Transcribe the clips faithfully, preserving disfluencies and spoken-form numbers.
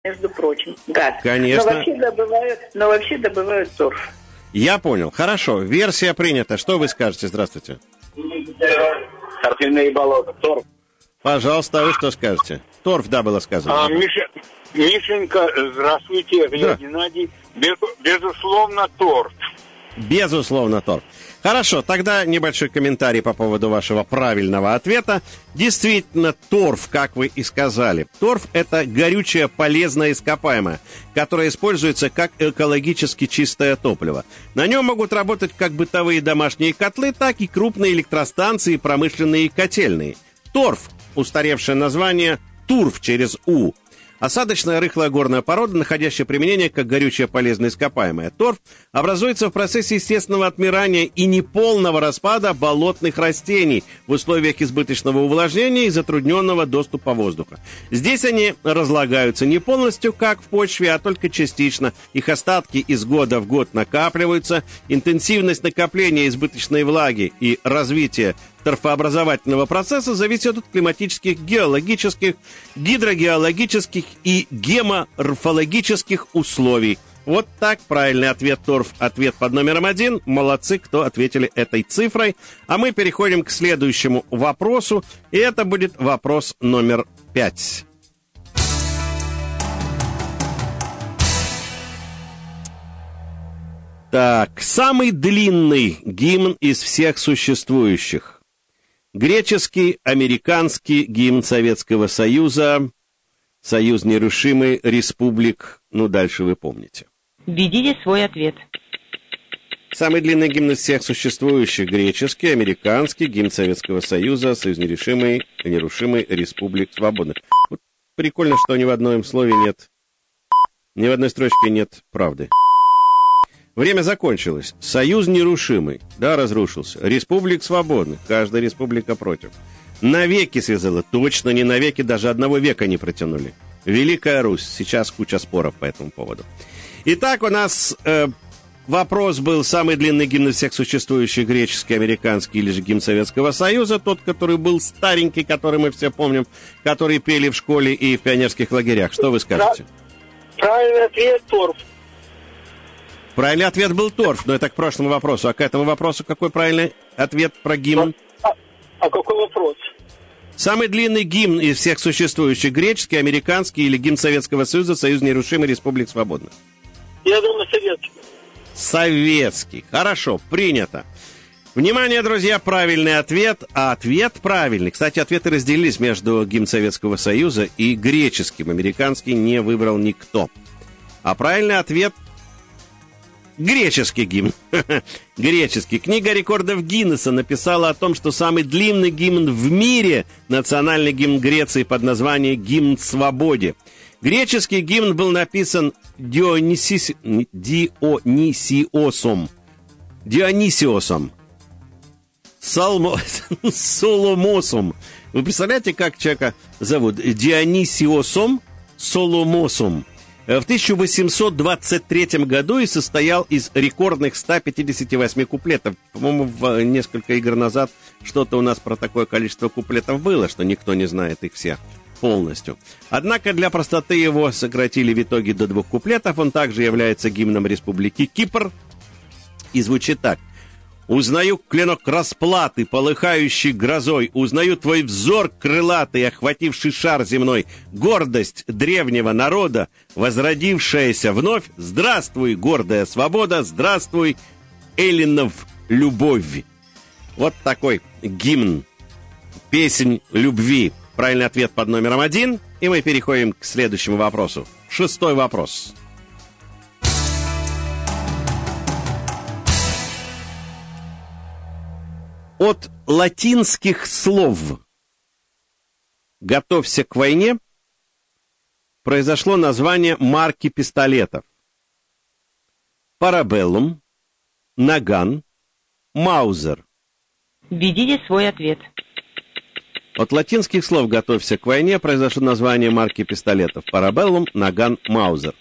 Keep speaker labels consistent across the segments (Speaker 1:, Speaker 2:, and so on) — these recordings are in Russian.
Speaker 1: между прочим, газ.
Speaker 2: Конечно.
Speaker 1: Но вообще добывают, но вообще добывают торф.
Speaker 2: Я понял. Хорошо. Версия принята. Что вы скажете? Здравствуйте.
Speaker 3: Торфяные болота, торф.
Speaker 2: Пожалуйста, а вы что скажете? Торф, да, было сказано.
Speaker 3: А, Миша, Мишенька, здравствуйте, я
Speaker 2: Да.
Speaker 3: Геннадий. Без, безусловно, торф.
Speaker 2: Безусловно, торф. Хорошо, тогда небольшой комментарий по поводу вашего правильного ответа. Действительно, торф, как вы и сказали. Торф – это горючее полезное ископаемое, которое используется как экологически чистое топливо. На нем могут работать как бытовые домашние котлы, так и крупные электростанции и промышленные котельные. Торф, устаревшее название турф через «у». Осадочная рыхлая горная порода, находящая применение как горючее полезное ископаемое. Торф образуется в процессе естественного отмирания и неполного распада болотных растений в условиях избыточного увлажнения и затрудненного доступа воздуха. Здесь они разлагаются не полностью, как в почве, а только частично. Их остатки из года в год накапливаются. Интенсивность накопления избыточной влаги и развития торфообразовательного процесса зависит от климатических, геологических, гидрогеологических и геморфологических условий. Вот так правильный ответ торф. Ответ под номером один. Молодцы, кто ответили этой цифрой. А мы переходим к следующему вопросу. И это будет вопрос номер пять. Так, самый длинный гимн из всех существующих. Греческий, американский, гимн Советского Союза, Союз нерушимый, республик, ну дальше вы помните.
Speaker 4: Введите свой ответ.
Speaker 2: Самый длинный гимн из всех существующих. Греческий, американский, гимн Советского Союза, Союз нерушимый, нерушимый, республик свободных. Вот прикольно, что ни в одном слове нет, ни в одной строчке нет правды. Время закончилось. Союз нерушимый, да, разрушился. Республик свободных, каждая республика против. Навеки связала, точно не навеки, даже одного века не протянули. Великая Русь, сейчас куча споров по этому поводу. Итак, у нас э, вопрос был: самый длинный гимн из всех существующих, греческий, американский или же гимн Советского Союза, тот, который был старенький, который мы все помним, который пели в школе и в пионерских лагерях. Что вы скажете?
Speaker 3: Правильный ответ — торф.
Speaker 2: Правильный ответ был торф, но это к прошлому вопросу. А к этому вопросу какой правильный ответ про гимн?
Speaker 3: А, а какой вопрос?
Speaker 2: Самый длинный гимн из всех существующих: греческий, американский или гимн Советского Союза, Союз нерушимый, республик свободных?
Speaker 3: Я думаю, советский.
Speaker 2: Советский. Хорошо, принято. Внимание, друзья, правильный ответ. А ответ правильный. Кстати, ответы разделились между гимн Советского Союза и греческим. Американский не выбрал никто. А правильный ответ — греческий гимн. Греческий. Книга рекордов Гиннесса написала о том, что самый длинный гимн в мире — национальный гимн Греции под названием «Гимн свободе». Греческий гимн был написан Дионисис... Дионисиосом. Дионисиосом. Салмо... Соломосом. Вы представляете, как человека зовут? Дионисиосом Соломосом. В тысяча восемьсот двадцать третьем году и состоял из рекордных ста пятидесяти восьми куплетов. По-моему, в несколько игр назад что-то у нас про такое количество куплетов было, что никто не знает их всех полностью. Однако для простоты его сократили в итоге до двух куплетов. Он также является гимном Республики Кипр и звучит так. «Узнаю клинок расплаты, полыхающий грозой, узнаю твой взор крылатый, охвативший шар земной, гордость древнего народа, возродившаяся вновь. Здравствуй, гордая свобода, здравствуй, эллинов любовь». Вот такой гимн, песнь любви. Правильный ответ под номером один, и мы переходим к следующему вопросу. Шестой вопрос. От латинских слов «готовься к войне» произошло название марки пистолетов: Парабеллум, Наган, Маузер.
Speaker 4: Введите свой ответ.
Speaker 2: От латинских слов «готовься к войне» произошло название марки пистолетов: Парабеллум, Наган, Маузер.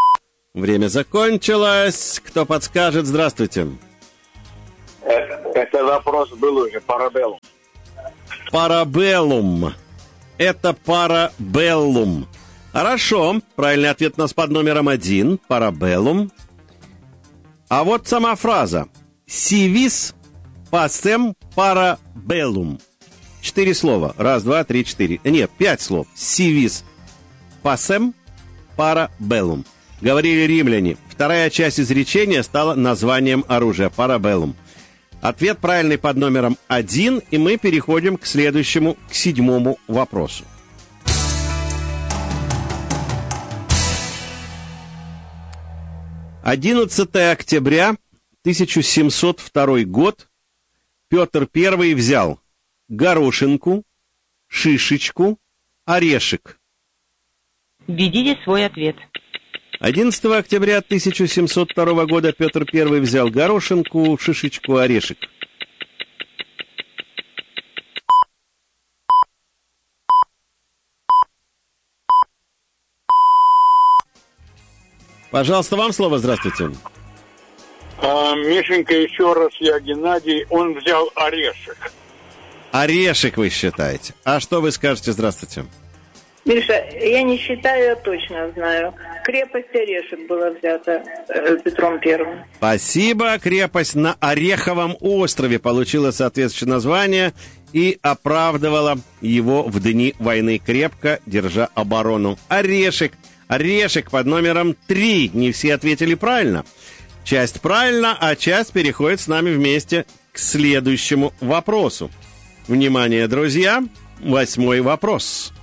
Speaker 2: Время закончилось. Кто подскажет? Здравствуйте.
Speaker 3: Это Это вопрос был уже, парабеллум.
Speaker 2: Парабеллум. Это парабеллум. Хорошо. Правильный ответ у нас под номером один. Парабеллум. А вот сама фраза. Сивис пасем парабеллум. Четыре слова. Раз, два, три, четыре. Нет, пять слов. Сивис пасем парабеллум. Говорили римляне. Вторая часть изречения стала названием оружия. Парабеллум. Ответ правильный под номером один, и мы переходим к следующему, к седьмому вопросу. одиннадцатого октября тысяча семьсот второй год. Петр Первый взял горошинку, шишечку, орешек.
Speaker 4: Введите свой ответ.
Speaker 2: одиннадцатого октября тысяча семьсот второго года Петр Первый взял горошинку, шишечку, орешек. Пожалуйста, вам слово. Здравствуйте.
Speaker 3: А, Мишенька, еще раз, я Геннадий, он взял орешек.
Speaker 2: Орешек вы считаете. А что вы скажете? Здравствуйте.
Speaker 1: Миша, я не считаю, я точно знаю. Крепость Орешек была взята э, Петром Первым.
Speaker 2: Спасибо. Крепость на Ореховом острове получила соответствующее название и оправдывала его в дни войны, крепко держа оборону. Орешек. Орешек под номером три. Не все ответили правильно. Часть правильно, а часть переходит с нами вместе к следующему вопросу. Внимание, друзья. Восьмой вопрос.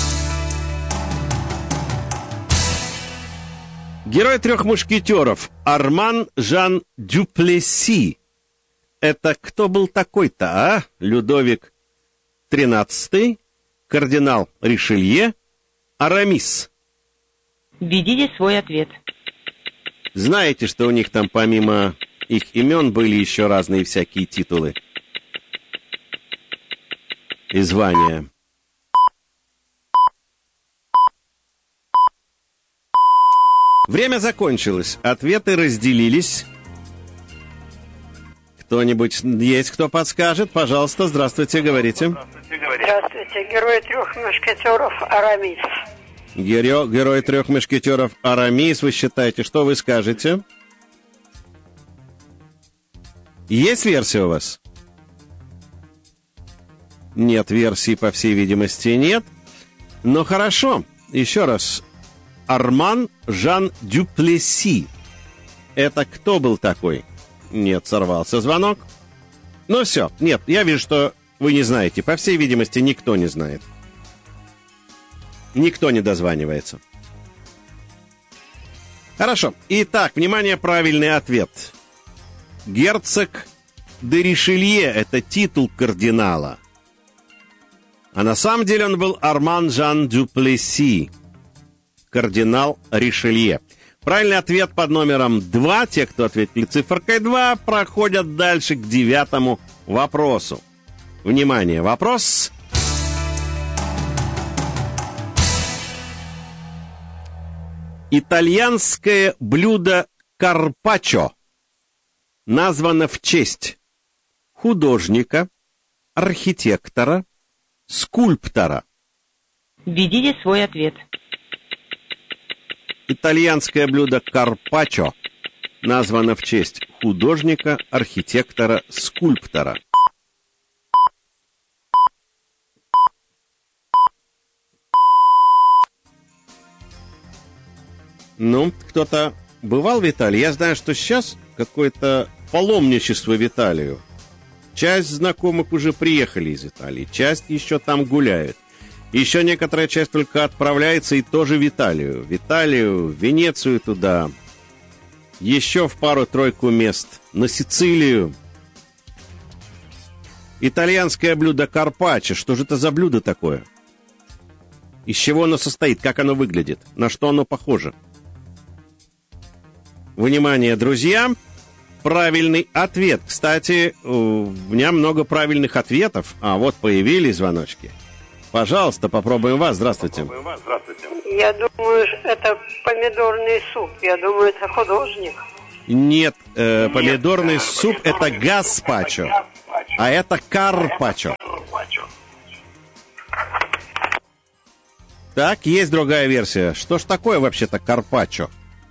Speaker 2: Герой трех мушкетеров Арман Жан Дюплесси. Это кто был такой-то, а? Людовик тринадцатый, кардинал Ришелье, Арамис.
Speaker 4: Введите свой ответ.
Speaker 2: Знаете, что у них там помимо их имен были еще разные всякие титулы и звания. Время закончилось. Ответы разделились. Кто-нибудь есть, кто подскажет? Пожалуйста, здравствуйте, говорите.
Speaker 5: Здравствуйте. Герой трех мушкетеров Арамис.
Speaker 2: Геро... Герой трех мушкетеров Арамис, вы считаете, что вы скажете? Есть версия у вас? Нет, версии, по всей видимости, нет. Но хорошо, еще раз. Арман Жан Дюплесси. Это кто был такой? Нет, сорвался звонок. Ну все, нет, я вижу, что вы не знаете. По всей видимости, никто не знает. Никто не дозванивается. Хорошо. Итак, внимание, правильный ответ. Герцог де Ришелье – это титул кардинала. А на самом деле он был Арман Жан Дюплесси, кардинал Ришелье. Правильный ответ под номером два. Те, кто ответили цифрой два, проходят дальше к девятому вопросу. Внимание, вопрос. Итальянское блюдо карпаччо названо в честь художника, архитектора, скульптора.
Speaker 4: Введите свой ответ.
Speaker 2: Итальянское блюдо карпаччо названо в честь художника, архитектора, скульптора. Ну, кто-то бывал в Италии? Я знаю, что сейчас какое-то паломничество в Италию. Часть знакомых уже приехали из Италии, часть еще там гуляют. Еще некоторая часть только отправляется и тоже в Италию. В Италию, в Венецию туда. Еще в пару-тройку мест. На Сицилию. Итальянское блюдо карпаччо. Что же это за блюдо такое? Из чего оно состоит? Как оно выглядит? На что оно похоже? Внимание, друзья! Правильный ответ. Кстати, у меня много правильных ответов. А вот появились звоночки. Пожалуйста, попробуем вас. Здравствуйте.
Speaker 3: Попробуем вас. Здравствуйте.
Speaker 5: Я думаю, это помидорный суп. Я думаю, это художник.
Speaker 2: Нет, э, помидорный суп – это гаспачо. А это карпаччо. Так, есть другая версия. Что ж такое вообще-то карпаччо?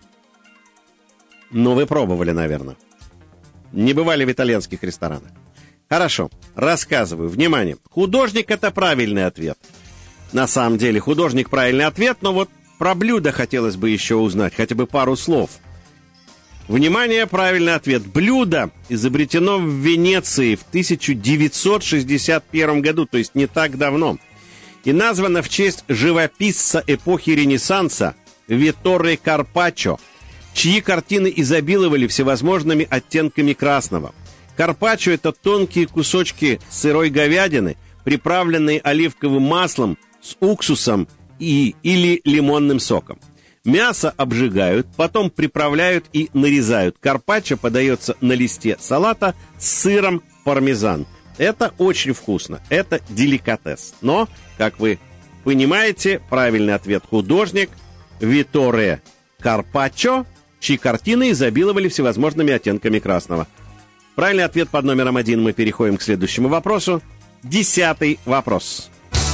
Speaker 2: Ну, вы пробовали, наверное. Не бывали в итальянских ресторанах. Хорошо, рассказываю. Внимание. Художник — это правильный ответ. На самом деле, художник — правильный ответ, но вот про блюдо хотелось бы еще узнать, хотя бы пару слов. Внимание, правильный ответ. Блюдо изобретено в Венеции в тысяча девятьсот шестьдесят первом году, то есть не так давно. И названо в честь живописца эпохи Ренессанса Витторе Карпаччо, чьи картины изобиловали всевозможными оттенками красного. Карпаччо — это тонкие кусочки сырой говядины, приправленные оливковым маслом с уксусом и, или лимонным соком. Мясо обжигают, потом приправляют и нарезают. Карпаччо подается на листе салата с сыром пармезан. Это очень вкусно, это деликатес. Но, как вы понимаете, правильный ответ — художник Витторе Карпаччо, чьи картины изобиловали всевозможными оттенками красного. Правильный ответ под номером один. Мы переходим к следующему вопросу. Десятый вопрос.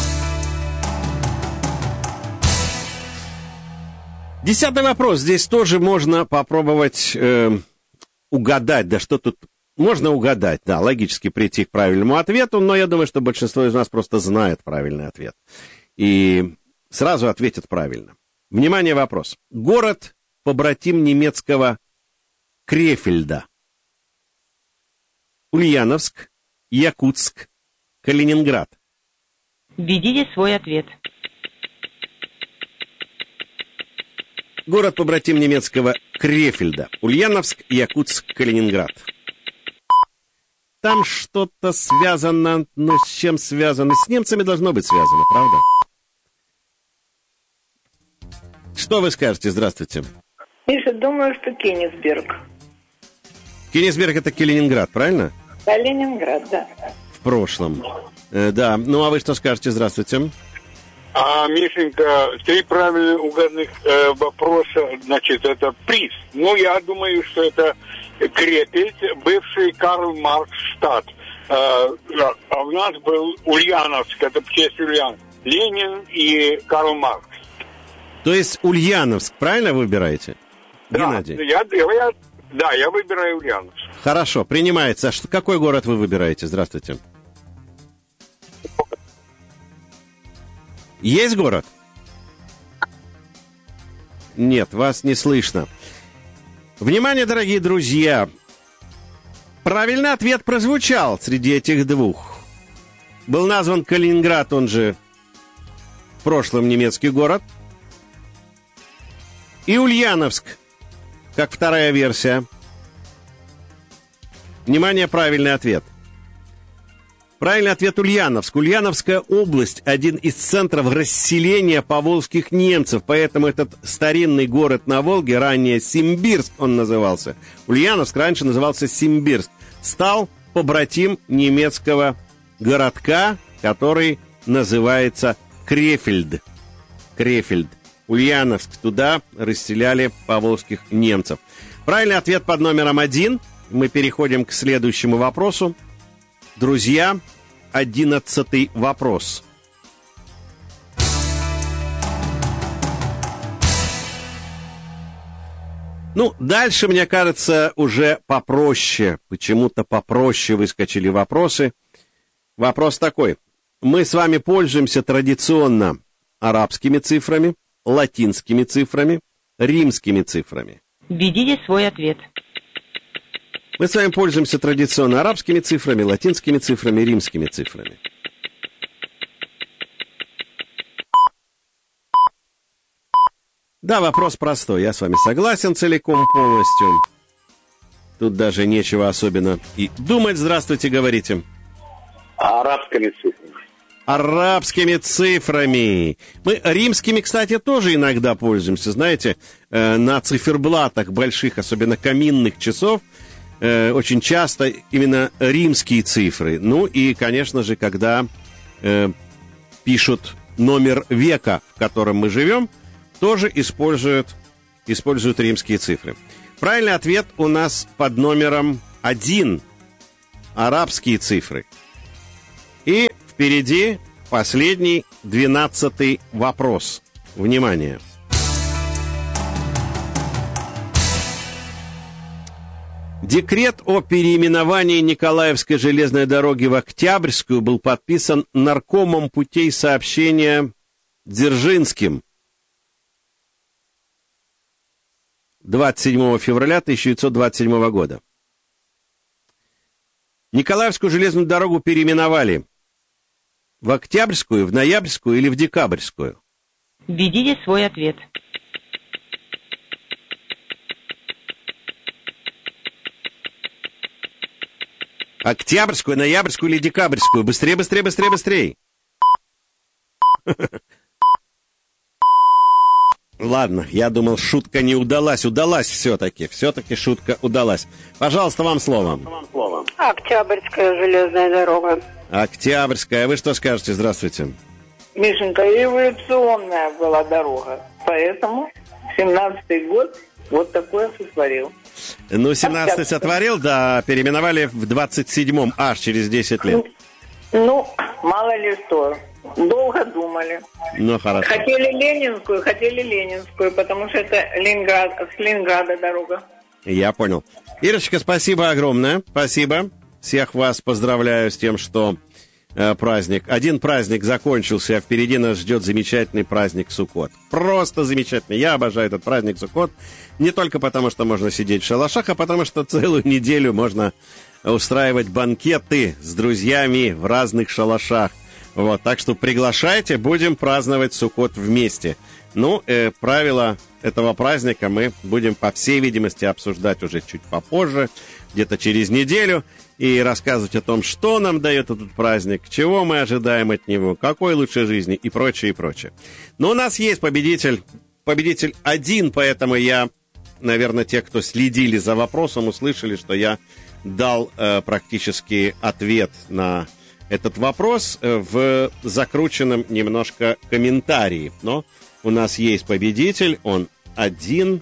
Speaker 2: Десятый вопрос. Здесь тоже можно попробовать э, угадать. Да что тут... Можно угадать, да, логически прийти к правильному ответу, но я думаю, что большинство из нас просто знает правильный ответ. И сразу ответит правильно. Внимание, вопрос. Город побратим немецкого Крефельда. Ульяновск, Якутск, Калининград.
Speaker 4: Введите свой ответ.
Speaker 2: Город побратим немецкого Крефельда. Ульяновск, Якутск, Калининград. Там что-то связано, но с чем связано? С немцами должно быть связано, правда? Что вы скажете? Здравствуйте.
Speaker 1: Миша, думаю, что Кенигсберг.
Speaker 2: Кенигсберг — это Калининград, правильно?
Speaker 1: Калининград, да.
Speaker 2: В прошлом. Э, да. Ну, а вы что скажете? Здравствуйте.
Speaker 3: А, Мишенька, три правильно угаданных э, вопроса, значит, это приз. Ну, я думаю, что это Крепельд, бывший Карл Маркс штат. Э, а у нас был Ульяновск, это в честь Ульяновск. Ленин и Карл Маркс.
Speaker 2: То есть Ульяновск, правильно выбираете?
Speaker 3: Да,
Speaker 2: Геннадий?
Speaker 3: я, я, да, я выбираю Ульяновск.
Speaker 2: Хорошо, принимается. А что, какой город вы выбираете? Здравствуйте. Есть город? Нет, вас не слышно. Внимание, дорогие друзья. Правильный ответ прозвучал среди этих двух. Был назван Калининград, он же в прошлом немецкий город. И Ульяновск, как вторая версия. Внимание, правильный ответ. Правильный ответ — Ульяновск. Ульяновская область — один из центров расселения поволжских немцев, поэтому этот старинный город на Волге, ранее Симбирск он назывался, Ульяновск раньше назывался Симбирск, стал побратим немецкого городка, который называется Крефельд. Крефельд. Ульяновск. Туда расселяли поволжских немцев. Правильный ответ под номером один. Мы переходим к следующему вопросу. Друзья, одиннадцатый вопрос. Ну, дальше, мне кажется, уже попроще. Почему-то попроще выскочили вопросы. Вопрос такой. Мы с вами пользуемся традиционно арабскими цифрами, латинскими цифрами, римскими цифрами.
Speaker 4: Введите свой ответ.
Speaker 2: Мы с вами пользуемся традиционно арабскими цифрами, латинскими цифрами, римскими цифрами. Да, вопрос простой, я с вами согласен целиком, полностью. Тут даже нечего особенно и думать. Здравствуйте, говорите.
Speaker 3: Арабскими цифрами.
Speaker 2: Арабскими цифрами. Мы римскими, кстати, тоже иногда пользуемся. Знаете, э, на циферблатах больших, особенно каминных часов, э, очень часто именно римские цифры. Ну и, конечно же, когда э, пишут номер века, в котором мы живем, тоже используют, используют римские цифры. Правильный ответ у нас под номером один. арабские цифры. И впереди последний, двенадцатый вопрос. Внимание. Декрет о переименовании Николаевской железной дороги в Октябрьскую был подписан наркомом путей сообщения Дзержинским двадцать седьмого февраля тысяча девятьсот двадцать седьмого года. Николаевскую железную дорогу переименовали в Октябрьскую, в Ноябрьскую или в Декабрьскую?
Speaker 4: Введите свой ответ.
Speaker 2: Октябрьскую, Ноябрьскую или Декабрьскую? Быстрее, быстрее, быстрее, быстрее. Ладно, я думал, шутка не удалась. Удалась все-таки. Все-таки шутка удалась. Пожалуйста, вам слово.
Speaker 5: Октябрьская железная дорога.
Speaker 2: Октябрьская. Вы что скажете? Здравствуйте.
Speaker 1: Мишенька, революционная была дорога. Поэтому семнадцатый год вот такое сотворил.
Speaker 2: Ну, семнадцатый сотворил, да, переименовали в двадцать седьмом, аж через десять лет.
Speaker 1: Ну, мало ли что. Долго думали.
Speaker 2: Ну, хорошо.
Speaker 1: Хотели Ленинскую, хотели Ленинскую, потому что это Ленинград, с Ленинграда дорога.
Speaker 2: Я понял. Ирочка, спасибо огромное. Спасибо. Всех вас поздравляю с тем, что э, праздник. Один праздник закончился, а впереди нас ждет замечательный праздник Суккот. Просто замечательный. Я обожаю этот праздник Суккот. Не только потому, что можно сидеть в шалашах, а потому что целую неделю можно устраивать банкеты с друзьями в разных шалашах. Вот, так что приглашайте, будем праздновать Суккот вместе. Ну, э, правила этого праздника мы будем, по всей видимости, обсуждать уже чуть попозже, где-то через неделю, и рассказывать о том, что нам дает этот праздник, чего мы ожидаем от него, какой лучшей жизни и прочее, и прочее. Но у нас есть победитель, победитель один, поэтому я, наверное, те, кто следили за вопросом, услышали, что я дал э, практически ответ на этот вопрос в закрученном немножко комментарии. Но у нас есть победитель, он один,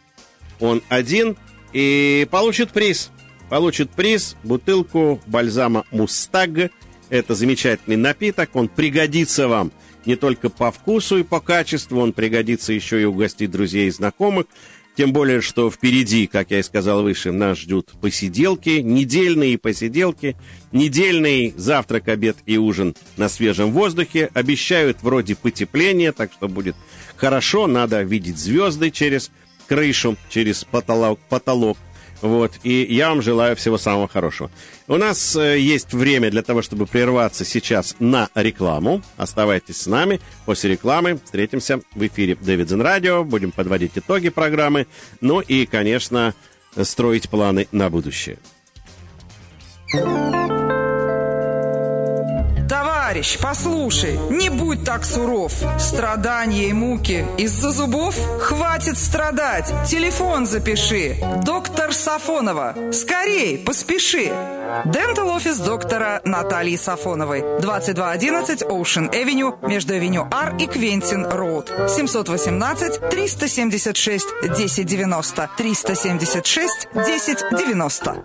Speaker 2: он один, и получит приз. Получит приз, бутылку бальзама «Мустаг». Это замечательный напиток, он пригодится вам не только по вкусу и по качеству, он пригодится еще и угостить друзей и знакомых. Тем более, что впереди, как я и сказал выше, нас ждут посиделки, недельные посиделки, недельный завтрак, обед и ужин на свежем воздухе. Обещают вроде потепление, так что будет хорошо. Надо видеть звезды через крышу, через потолок. потолок. Вот, и я вам желаю всего самого хорошего. У нас э, есть время для того, чтобы прерваться сейчас на рекламу. Оставайтесь с нами. После рекламы встретимся в эфире Davidson Radio. Будем подводить итоги программы. Ну и, конечно, строить планы на будущее.
Speaker 6: Товарищ, послушай, не будь так суров. Страдания и муки из-за зубов? Хватит страдать. Телефон запиши. Доктор Сафонова. Скорей, поспеши. Dental офис доктора Натальи Сафоновой. двадцать два одиннадцать Ocean Avenue между Авеню Ар и Квентин Роуд. семьсот восемнадцать триста семьдесят шесть десять девяносто. триста семьдесят шесть десять девяносто.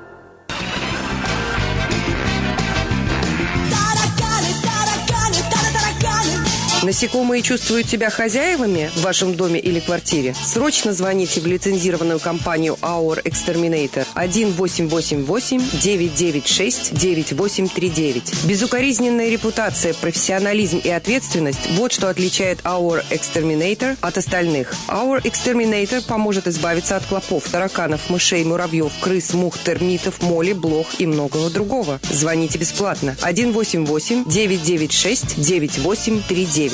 Speaker 7: Насекомые чувствуют себя хозяевами в вашем доме или квартире? Срочно звоните в лицензированную компанию Our Exterminator один восемь восемь восемь девять девять шесть девять восемь три девять. Безукоризненная репутация, профессионализм и ответственность – вот что отличает Our Exterminator от остальных. Our Exterminator поможет избавиться от клопов, тараканов, мышей, муравьев, крыс, мух, термитов, моли, блох и многого другого. Звоните бесплатно один восемь восемь девять девять шесть девять восемь три девять.